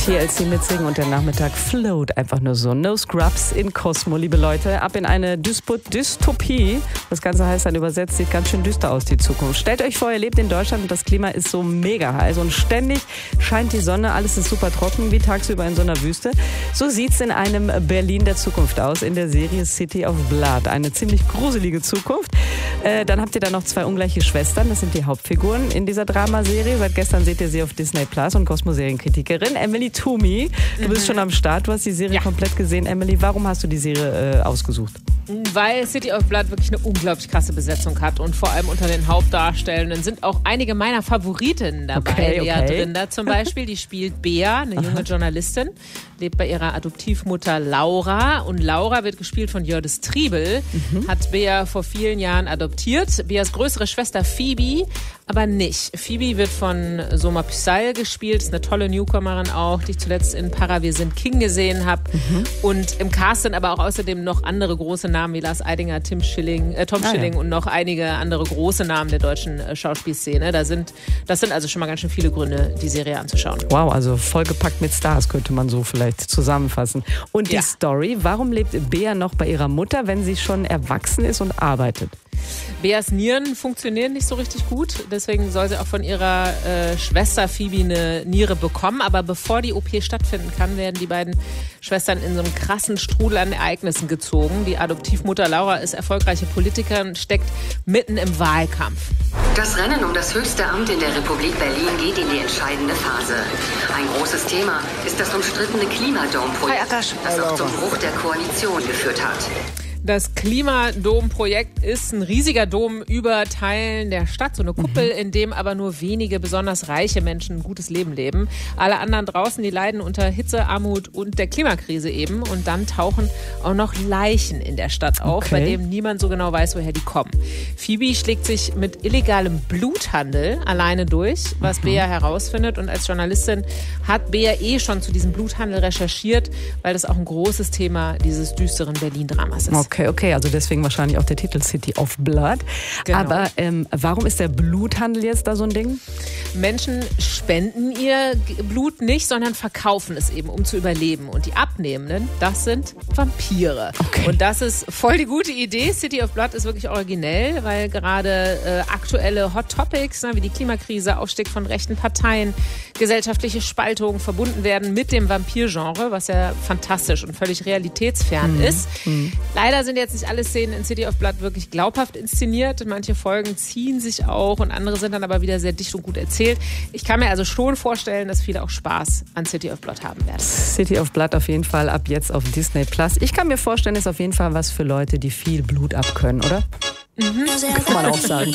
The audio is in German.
TLC mitsingen und der Nachmittag float einfach nur so. No Scrubs in Cosmo, liebe Leute. Ab in eine Dystopie. Das Ganze heißt dann übersetzt, sieht ganz schön düster aus, die Zukunft. Stellt euch vor, ihr lebt in Deutschland und das Klima ist so mega heiß und ständig scheint die Sonne, alles ist super trocken, wie tagsüber in so einer Wüste. So sieht's in einem Berlin der Zukunft aus, in der Serie City of Blood. Eine ziemlich gruselige Zukunft. Dann habt ihr da noch zwei ungleiche Schwestern, das sind die Hauptfiguren in dieser Dramaserie. Seit gestern seht ihr sie auf Disney Plus und Cosmo-Serienkritikerin Emily Toomey. Du bist schon am Start, du hast die Serie komplett gesehen. Emily, warum hast du die Serie ausgesucht? Weil City of Blood wirklich eine unglaublich krasse Besetzung hat und vor allem unter den Hauptdarstellenden sind auch einige meiner Favoritinnen dabei. Lea Drinder zum Beispiel, die spielt Bea, eine junge Journalistin, lebt bei ihrer Adoptivmutter Laura und Laura wird gespielt von Jördis Triebel, hat Bea vor vielen Jahren adoptiert. Beas größere Schwester Phoebe aber nicht. Phoebe wird von Soma Pysal gespielt, ist eine tolle Newcomerin auch, die ich zuletzt in Para Wir sind King gesehen habe. Und im Cast sind aber auch außerdem noch andere große Namen wie Lars Eidinger, Tom Schilling und noch einige andere große Namen der deutschen Schauspielszene. Das sind also schon mal ganz schön viele Gründe, die Serie anzuschauen. Wow, also vollgepackt mit Stars könnte man so vielleicht zusammenfassen. Und die Story, warum lebt Bea noch bei ihrer Mutter, wenn sie schon erwachsen ist und arbeitet? Beas Nieren funktionieren nicht so richtig gut, deswegen soll sie auch von ihrer Schwester Phoebe eine Niere bekommen. Aber bevor die OP stattfinden kann, werden die beiden Schwestern in so einem krassen Strudel an Ereignissen gezogen. Die Adoptivmutter Laura ist erfolgreiche Politikerin und steckt mitten im Wahlkampf. Das Rennen um das höchste Amt in der Republik Berlin geht in die entscheidende Phase. Ein großes Thema ist das umstrittene Klimadom-Projekt, das auch zum Bruch der Koalition geführt hat. Das Klimadom-Projekt ist ein riesiger Dom über Teilen der Stadt, so eine Kuppel, in dem aber nur wenige besonders reiche Menschen ein gutes Leben leben. Alle anderen draußen, die leiden unter Hitze, Armut und der Klimakrise eben. Und dann tauchen auch noch Leichen in der Stadt auf, bei dem niemand so genau weiß, woher die kommen. Phoebe schlägt sich mit illegalem Bluthandel alleine durch, was Bea herausfindet. Und als Journalistin hat Bea schon zu diesem Bluthandel recherchiert, weil das auch ein großes Thema dieses düsteren Berlin-Dramas ist. Okay, also deswegen wahrscheinlich auch der Titel City of Blood. Genau. Aber warum ist der Bluthandel jetzt da so ein Ding? Menschen spenden ihr Blut nicht, sondern verkaufen es eben, um zu überleben. Und die Abnehmenden, das sind Vampire. Okay. Und das ist voll die gute Idee. City of Blood ist wirklich originell, weil gerade aktuelle Hot Topics, wie die Klimakrise, Aufstieg von rechten Parteien, gesellschaftliche Spaltungen verbunden werden mit dem Vampir-Genre, was ja fantastisch und völlig realitätsfern ist. Leider sind jetzt nicht alle Szenen in City of Blood wirklich glaubhaft inszeniert. Manche Folgen ziehen sich auch und andere sind dann aber wieder sehr dicht und gut erzählt. Ich kann mir also schon vorstellen, dass viele auch Spaß an City of Blood haben werden. City of Blood auf jeden Fall ab jetzt auf Disney Plus. Ich kann mir vorstellen, ist auf jeden Fall was für Leute, die viel Blut abkönnen, oder? Kann man auch sagen.